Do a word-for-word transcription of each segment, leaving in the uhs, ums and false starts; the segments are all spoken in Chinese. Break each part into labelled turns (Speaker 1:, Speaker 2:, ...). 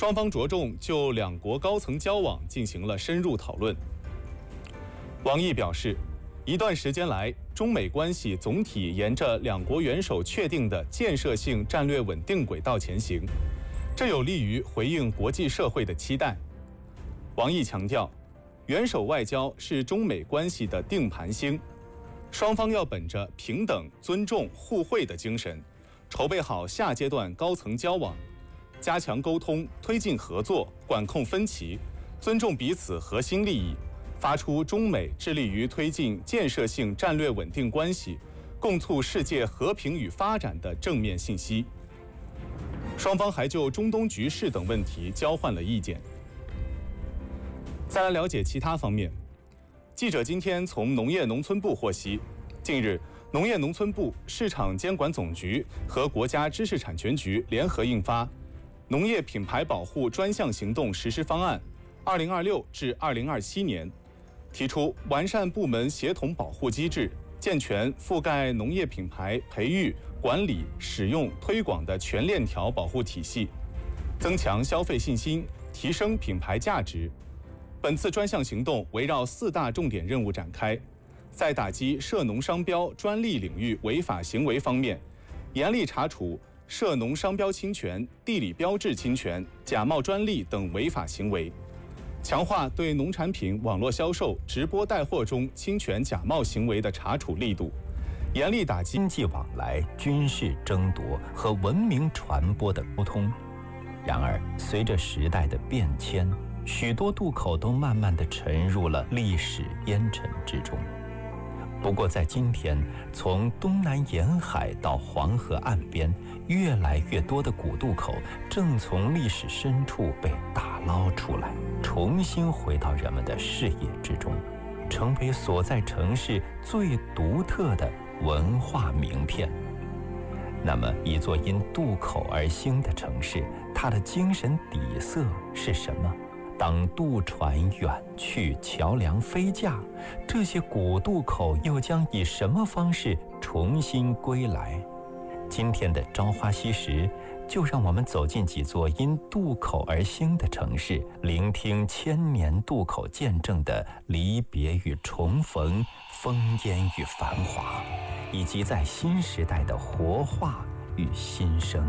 Speaker 1: 双方着重就两国高层交往进行了深入讨论。王毅表示，一段时间来，中美关系总体沿着两国元首确定的建设性战略稳定轨道前行，这有利于回应国际社会的期待。王毅强调，元首外交是中美关系的定盘星，双方要本着平等、尊重、互惠的精神，筹备好下阶段高层交往，加强沟通，推进合作，管控分歧，尊重彼此核心利益，发出中美致力于推进建设性战略稳定关系，共促世界和平与发展的正面信息。双方还就中东局势等问题交换了意见。再来了解其他方面，记者今天从农业农村部获悉，近日，农业农村部、市场监管总局和国家知识产权局联合印发《农业品牌保护专项行动实施方案（二零二六至二零二七年）》，提出完善部门协同保护机制，健全覆盖农业品牌培育、管理、使用、推广的全链条保护体系，增强消费信心，提升品牌价值。本次专项行动围绕四大重点任务展开，在打击涉农商标专利领域违法行为方面，严厉查处涉农商标侵权、地理标志侵权、假冒专利等违法行为，强化对农产品网络销售、直播带货中侵权假冒行为的查处力度，严厉打击
Speaker 2: 经济往来、军事争夺和文明传播的沟通。然而，随着时代的变迁，许多渡口都慢慢地沉入了历史烟尘之中。不过，在今天，从东南沿海到黄河岸边，越来越多的古渡口正从历史深处被打捞出来，重新回到人们的视野之中，成为所在城市最独特的文化名片。那么，一座因渡口而兴的城市，它的精神底色是什么？当渡船远去，桥梁飞架，这些古渡口又将以什么方式重新归来？今天的朝花夕拾，就让我们走进几座因渡口而兴的城市，聆听千年渡口见证的离别与重逢、烽烟与繁华，以及在新时代的活化与新生。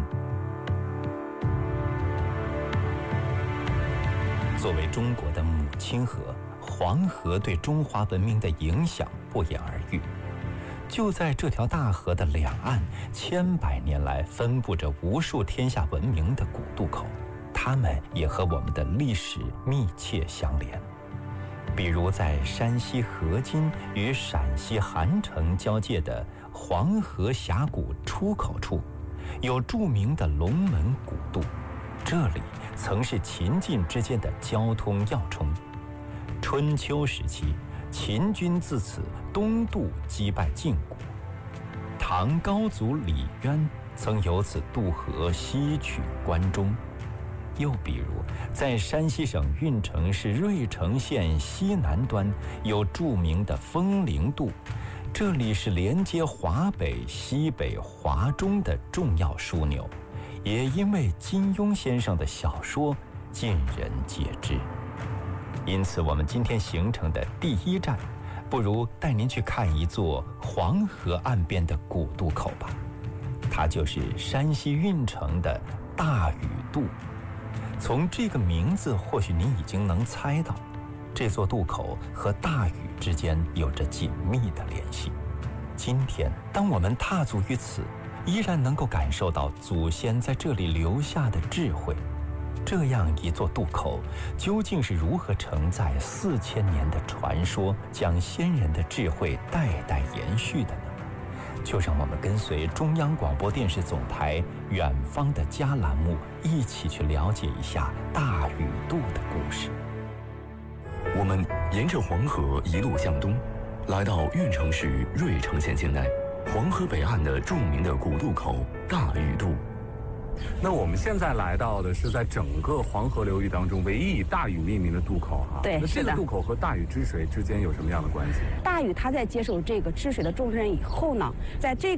Speaker 2: 作为中国的母亲河，黄河对中华文明的影响不言而喻。就在这条大河的两岸，千百年来分布着无数天下文明的古渡口，它们也和我们的历史密切相连。比如在山西河津与陕西韩城交界的黄河峡谷出口处，有著名的龙门古渡，这里曾是秦晋之间的交通要冲。春秋时期，秦军自此东渡击败晋国，唐高祖李渊曾由此渡河西取关中。又比如，在山西省运城市芮城县西南端有著名的风陵渡，这里是连接华北、西北、华中的重要枢纽，也因为金庸先生的小说尽人皆知。因此，我们今天行程的第一站，不如带您去看一座黄河岸边的古渡口吧。它就是山西运城的大禹渡。从这个名字，或许您已经能猜到，这座渡口和大禹之间有着紧密的联系。今天，当我们踏足于此，依然能够感受到祖先在这里留下的智慧。这样一座渡口，究竟是如何承载四千年的传说，将先人的智慧代代延续的呢？就让我们跟随中央广播电视总台《远方的家》栏目，一起去了解一下大禹渡的故事。
Speaker 3: 我们沿着黄河一路向东，来到运城市芮城县境内，黄河北岸的著名的古渡口大禹渡。
Speaker 4: 那我们现在来到的是在整个黄河流域当中唯一以大禹命名的渡口哈。
Speaker 5: 对，
Speaker 4: 那这个渡口和大禹治水之间有什么样的关系？
Speaker 5: 大禹他在接受这个治水的重任以后呢，在这个